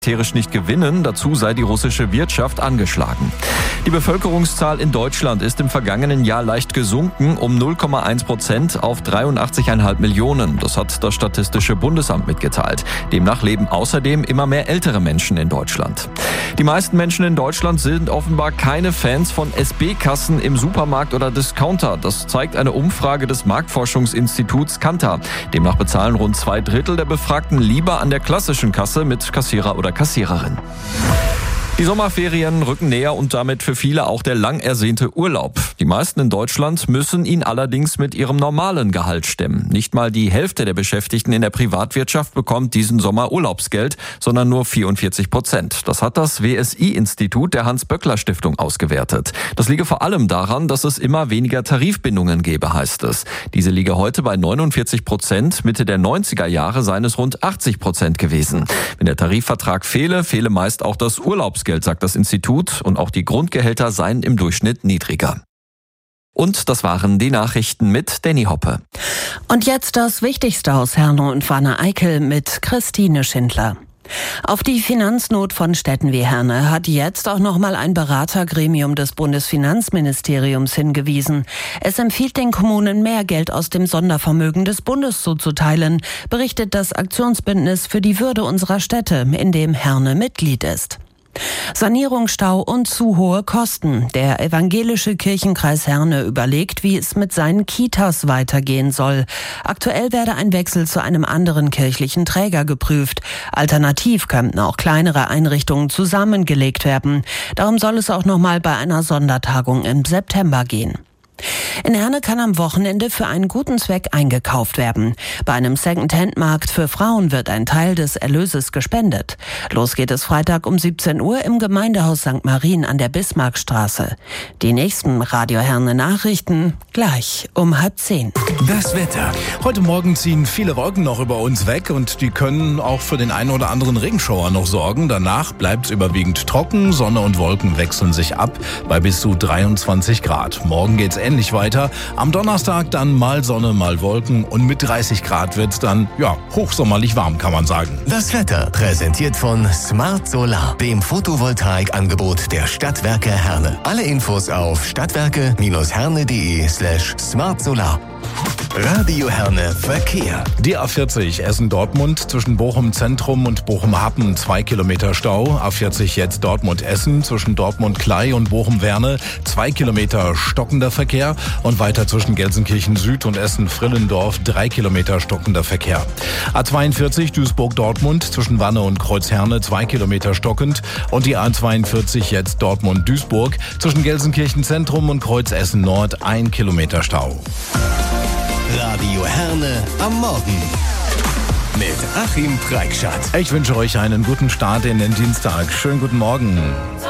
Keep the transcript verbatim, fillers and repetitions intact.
militärisch nicht gewinnen, dazu sei die russische Wirtschaft angeschlagen. Die Bevölkerungszahl in Deutschland ist im vergangenen Jahr leicht gesunken, um null Komma eins Prozent auf dreiundachtzig Komma fünf Millionen. Das hat das Statistische Bundesamt mitgeteilt. Demnach leben außerdem immer mehr ältere Menschen in Deutschland. Die meisten Menschen in Deutschland sind offenbar keine Fans von S B-Kassen im Supermarkt oder Discounter. Das zeigt eine Umfrage des Marktforschungsinstituts Kantar. Demnach bezahlen rund zwei Drittel der Befragten lieber an der klassischen Kasse mit Kassierer oder Kassiererin. Die Sommerferien rücken näher und damit für viele auch der lang ersehnte Urlaub. Die meisten in Deutschland müssen ihn allerdings mit ihrem normalen Gehalt stemmen. Nicht mal die Hälfte der Beschäftigten in der Privatwirtschaft bekommt diesen Sommer Urlaubsgeld, sondern nur vierundvierzig Prozent. Das hat das W S I-Institut der Hans-Böckler-Stiftung ausgewertet. Das liege vor allem daran, dass es immer weniger Tarifbindungen gebe, heißt es. Diese liege heute bei neunundvierzig Prozent. Mitte der neunziger Jahre seien es rund achtzig Prozent gewesen. Wenn der Tarifvertrag fehle, fehle meist auch das Urlaubsgeld, sagt das Institut, und auch die Grundgehälter seien im Durchschnitt niedriger. Und das waren die Nachrichten mit Danny Hoppe. Und jetzt das Wichtigste aus Herne und Wanne-Eickel mit Christine Schindler. Auf die Finanznot von Städten wie Herne hat jetzt auch nochmal ein Beratergremium des Bundesfinanzministeriums hingewiesen. Es empfiehlt den Kommunen, mehr Geld aus dem Sondervermögen des Bundes zuzuteilen, berichtet das Aktionsbündnis für die Würde unserer Städte, in dem Herne Mitglied ist. Sanierungsstau und zu hohe Kosten. Der evangelische Kirchenkreis Herne überlegt, wie es mit seinen Kitas weitergehen soll. Aktuell werde ein Wechsel zu einem anderen kirchlichen Träger geprüft. Alternativ könnten auch kleinere Einrichtungen zusammengelegt werden. Darum soll es auch nochmal bei einer Sondertagung im September gehen. In Herne kann am Wochenende für einen guten Zweck eingekauft werden. Bei einem Second-Hand-Markt für Frauen wird ein Teil des Erlöses gespendet. Los geht es Freitag um siebzehn Uhr im Gemeindehaus Sankt Marien an der Bismarckstraße. Die nächsten Radio Herne Nachrichten gleich um halb zehn. Das Wetter. Heute Morgen ziehen viele Wolken noch über uns weg und die können auch für den einen oder anderen Regenschauer noch sorgen. Danach bleibt es überwiegend trocken, Sonne und Wolken wechseln sich ab bei bis zu dreiundzwanzig Grad. Morgen geht's ähnlich weiter. Am Donnerstag dann mal Sonne, mal Wolken und mit dreißig Grad wird's dann, ja, hochsommerlich warm, kann man sagen. Das Wetter präsentiert von Smart Solar, dem Photovoltaikangebot der Stadtwerke Herne. Alle Infos auf stadtwerke-herne.de slash smartsolar. Radio Herne Verkehr. Die A vierzig Essen-Dortmund zwischen Bochum-Zentrum und Bochum-Happen zwei Kilometer Stau. A vierzig jetzt Dortmund-Essen zwischen Dortmund-Klei und Bochum-Werne zwei Kilometer stockender Verkehr und weiter zwischen Gelsenkirchen-Süd und Essen-Frillendorf drei Kilometer stockender Verkehr. A zweiundvierzig Duisburg-Dortmund zwischen Wanne und Kreuzherne zwei Kilometer stockend und die A zweiundvierzig jetzt Dortmund-Duisburg zwischen Gelsenkirchen-Zentrum und Kreuz-Essen-Nord ein Kilometer Stau. Radio Herne am Morgen mit Achim Preikschat. Ich wünsche euch einen guten Start in den Dienstag. Schönen guten Morgen.